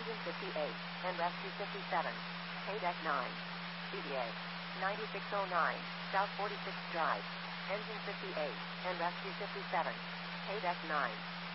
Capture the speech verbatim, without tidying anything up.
Engine fifty-eight, and rescue fifty-seven. Paydeck nine. C D A ninety-six oh nine, South forty-sixth Drive. Engine fifty-eight, and rescue fifty-seven. Paydeck nine.